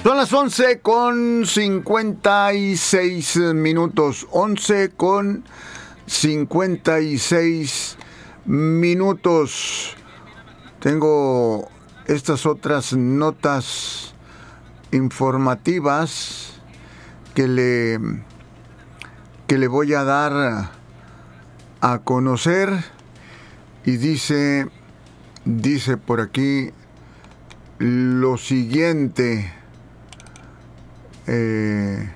Son las 11 con 56 minutos. 11 con 56 minutos. Tengo estas otras notas informativas que le voy a dar a conocer. Y dice por aquí lo siguiente en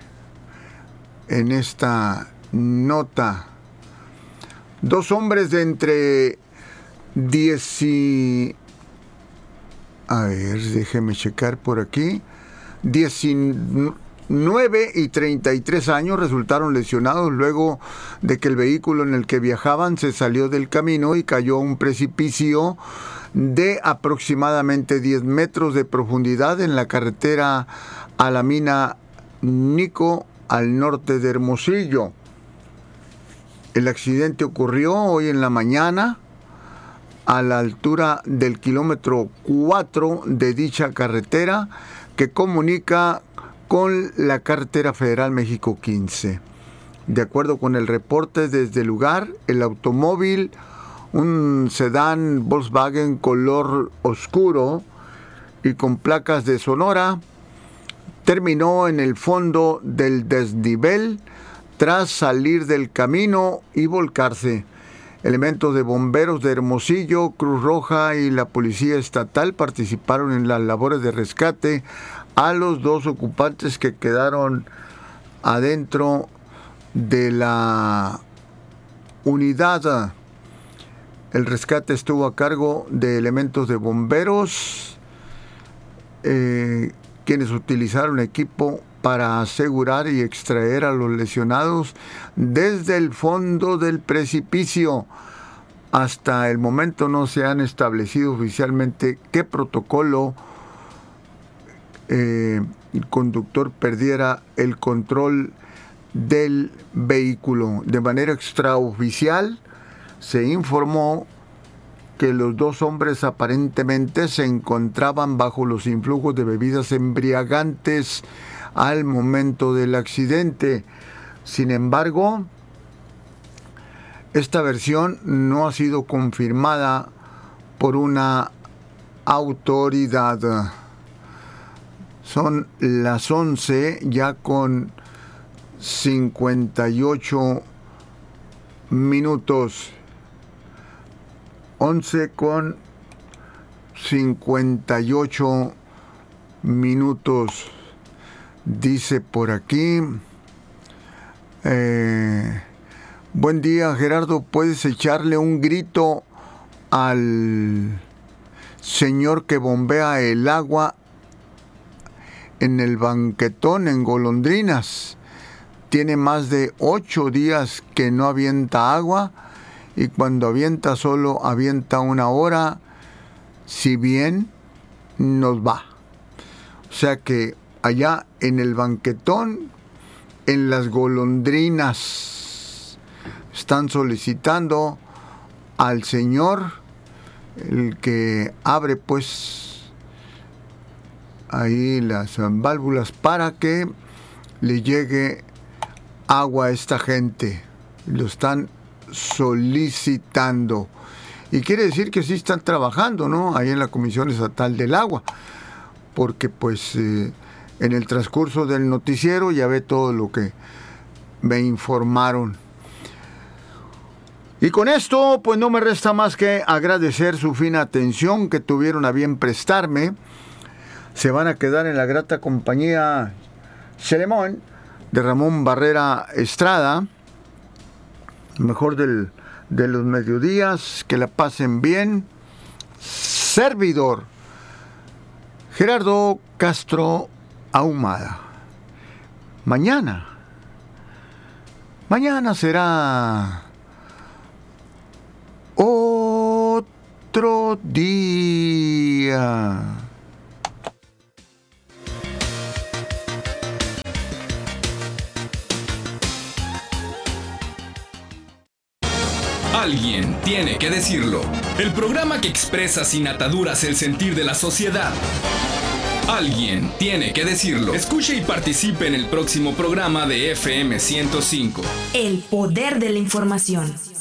esta nota. 2 hombres de entre 10 y... A ver, déjeme checar por aquí. 19 y 33 años resultaron lesionados luego de que el vehículo en el que viajaban se salió del camino y cayó a un precipicio de aproximadamente 10 metros de profundidad en la carretera a la mina Nico, al norte de Hermosillo. El accidente ocurrió hoy en la mañana a la altura del kilómetro 4 de dicha carretera que comunica con la carretera federal México 15. De acuerdo con el reporte desde el lugar, el automóvil, un sedán Volkswagen color oscuro y con placas de Sonora, terminó en el fondo del desnivel tras salir del camino y volcarse. Elementos de bomberos de Hermosillo, Cruz Roja y la Policía Estatal participaron en las labores de rescate a los 2 ocupantes que quedaron adentro de la unidad. El rescate estuvo a cargo de elementos de bomberos, quienes utilizaron equipo para asegurar y extraer a los lesionados desde el fondo del precipicio. Hasta el momento no se han establecido oficialmente qué protocolo el conductor perdiera el control del vehículo. De manera extraoficial se informó que los 2 hombres aparentemente se encontraban bajo los influjos de bebidas embriagantes al momento del accidente. Sin embargo, esta versión no ha sido confirmada por una autoridad. Son las 11 ya con 58 minutos. 11 con 58 minutos. Dice por aquí, buen día Gerardo, ¿puedes echarle un grito al señor que bombea el agua en el banquetón en Golondrinas? Tiene más de 8 días que no avienta agua y cuando avienta solo avienta 1 hora, si bien nos va. O sea que allá en el banquetón, en las Golondrinas, están solicitando al señor, el que abre pues ahí las válvulas para que le llegue agua a esta gente. Lo están solicitando. Y quiere decir que sí están trabajando, ¿no? Ahí en la Comisión Estatal del Agua. Porque pues en el transcurso del noticiero ya ve todo lo que me informaron. Y con esto pues no me resta más que agradecer su fina atención que tuvieron a bien prestarme. Se van a quedar en la grata compañía Celemón de Ramón Barrera Estrada. Mejor de los mediodías, que la pasen bien. Servidor Gerardo Castro Ahumada. Mañana será otro día. Alguien tiene que decirlo. El programa que expresa sin ataduras el sentir de la sociedad. Alguien tiene que decirlo. Escuche y participe en el próximo programa de FM 105. El poder de la información.